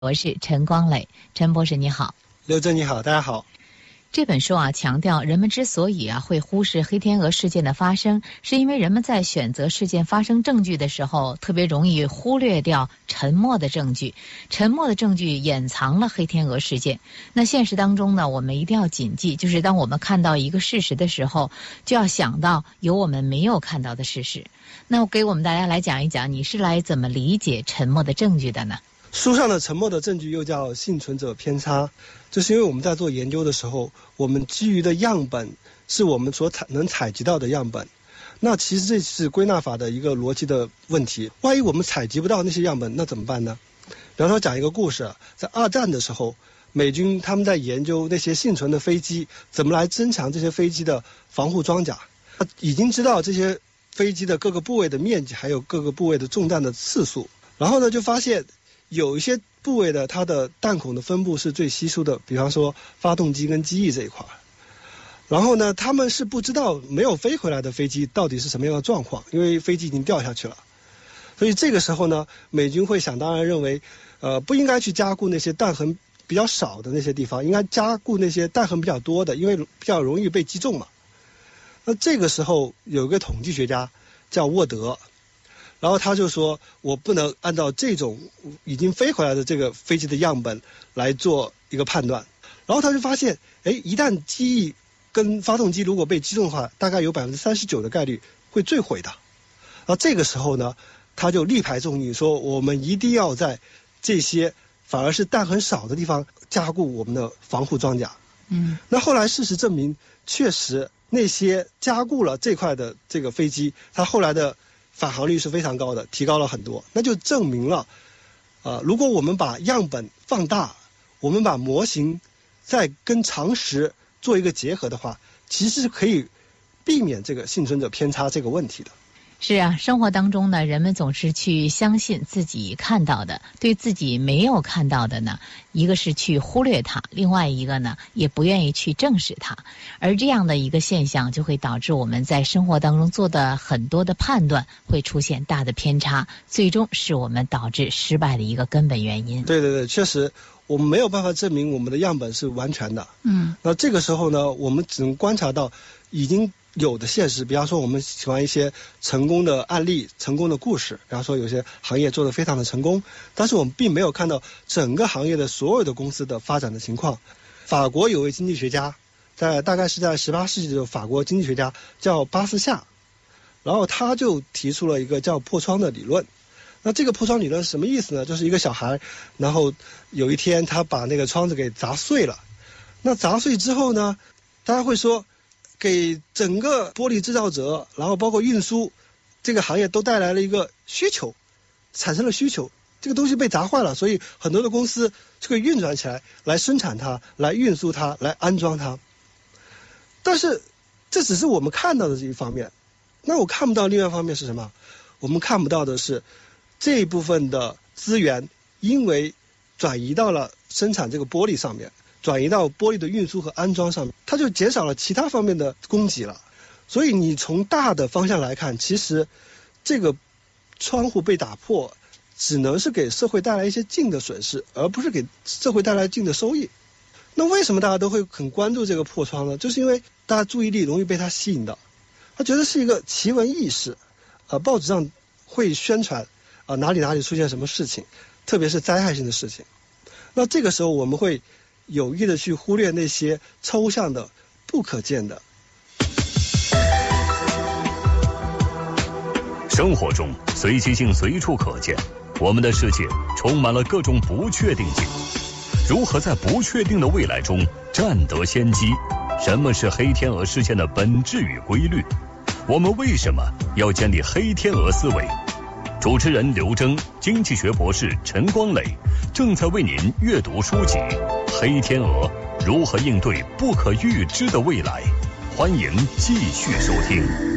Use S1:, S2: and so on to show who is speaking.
S1: 我是陈光磊，陈博士你好。
S2: 刘真你好，大家好。
S1: 这本书强调人们之所以会忽视黑天鹅事件的发生，是因为人们在选择事件发生证据的时候，特别容易忽略掉沉默的证据。沉默的证据掩藏了黑天鹅事件。那现实当中呢，我们一定要谨记，就是当我们看到一个事实的时候，就要想到有我们没有看到的事实。那我给我们大家来讲一讲，你是来怎么理解沉默的证据的呢？
S2: 书上的沉默的证据又叫幸存者偏差，这是因为我们在做研究的时候，我们基于的样本是我们所能采集到的样本。那其实这是归纳法的一个逻辑的问题。万一我们采集不到那些样本，那怎么办呢？比方说讲一个故事，在二战的时候，美军他们在研究那些幸存的飞机怎么来增强这些飞机的防护装甲。已经知道这些飞机的各个部位的面积，还有各个部位的中弹的次数。然后呢，就发现有一些部位的它的弹孔的分布是最稀疏的，比方说发动机跟机翼这一块。然后呢，他们是不知道没有飞回来的飞机到底是什么样的状况，因为飞机已经掉下去了。所以这个时候呢，美军会想当然认为，不应该去加固那些弹痕比较少的那些地方，应该加固那些弹痕比较多的，因为比较容易被击中嘛。那这个时候有一个统计学家叫沃德。然后他就说，我不能按照这种已经飞回来的这个飞机的样本来做一个判断。然后他就发现，一旦机翼跟发动机如果被击中的话，大概有39%的概率会坠毁的。然后这个时候呢，他就力排众议说，我们一定要在这些反而是弹很少的地方加固我们的防护装甲。那后来事实证明，确实那些加固了这块的这个飞机，它后来的返航率是非常高的，提高了很多。那就证明了，如果我们把样本放大，我们把模型再跟常识做一个结合的话，其实是可以避免这个幸存者偏差这个问题的。
S1: 是啊，生活当中呢，人们总是去相信自己看到的，对自己没有看到的呢，一个是去忽略它，另外一个呢，也不愿意去正视它。而这样的一个现象，就会导致我们在生活当中做的很多的判断会出现大的偏差，最终是我们导致失败的一个根本原因。
S2: 对，确实，我们没有办法证明我们的样本是完全的。那这个时候呢，我们只能观察到已经有的现实，比方说我们喜欢一些成功的案例、成功的故事，比方说有些行业做得非常的成功，但是我们并没有看到整个行业的所有的公司的发展的情况。法国有位经济学家，大概是在18世纪的法国经济学家叫巴斯夏，然后他就提出了一个叫破窗的理论。那这个破窗理论是什么意思呢？就是一个小孩，然后有一天他把那个窗子给砸碎了。那砸碎之后呢，大家会说，给整个玻璃制造者，然后包括运输这个行业都带来了一个需求，产生了需求。这个东西被砸坏了，所以很多的公司就可以运转起来，来生产它，来运输它，来安装它。但是这只是我们看到的这一方面，那我看不到另外一方面是什么？我们看不到的是这一部分的资源因为转移到了生产这个玻璃上面，转移到玻璃的运输和安装上面，它就减少了其他方面的供给了。所以你从大的方向来看，其实这个窗户被打破只能是给社会带来一些净的损失，而不是给社会带来净的收益。那为什么大家都会很关注这个破窗呢？就是因为大家注意力容易被它吸引到，他觉得是一个奇闻异事，报纸上会宣传哪里出现什么事情，特别是灾害性的事情。那这个时候我们会有意的去忽略那些抽象的、不可见的。
S3: 生活中随机性随处可见，我们的世界充满了各种不确定性。如何在不确定的未来中占得先机？什么是黑天鹅事件的本质与规律？我们为什么要建立黑天鹅思维？主持人刘征，经济学博士陈光磊正在为您阅读书籍《黑天鹅：如何应对不可预知的未来》，欢迎继续收听。